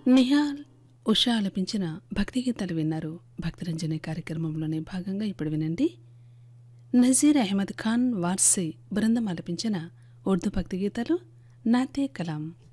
నిహాల్ ఉషా ఆలపించిన భక్తి గీతాలు విన్నారు. భక్తిరంజని కార్యక్రమంలోనే భాగంగా ఇప్పుడు వినండి. నజీర్ అహ్మద్ ఖాన్ వార్సీ బృందం ఆలపించిన ఉర్దూ భక్తి గీతాలు నాతే కలాం.